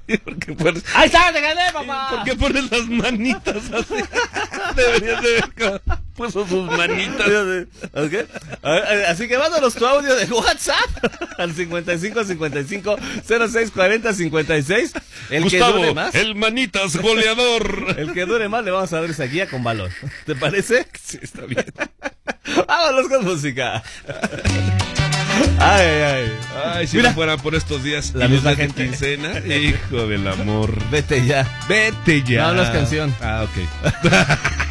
¡Ahí está, te gané, papá! ¿Por qué pones las manitas así? Deberías de ver cómo puso sus manitas. ¿Okay? Así que mándanos tu audio de WhatsApp al 5555-0640-56. El Gustavo, que dure más, el manitas goleador. El que dure más le vamos a dar esa guía con valor. ¿Te parece? Sí, está bien. Vámonos con música. Ay. Ay, si no fuera por estos días la misma gente. Quincena, hijo del amor. Vete ya. Vete ya. No hablas canción. Ah, ok.